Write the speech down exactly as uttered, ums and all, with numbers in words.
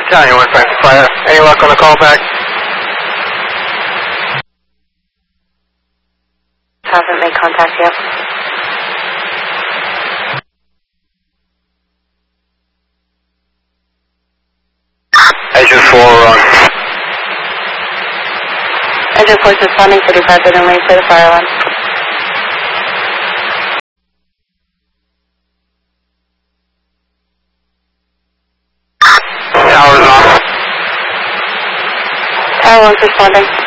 Battalion one five fire. Any luck on the callback? Haven't made contact yet. Agent four on. Agent four is responding for departure and waiting for the fire alarm. Towers on. Tower one's responding.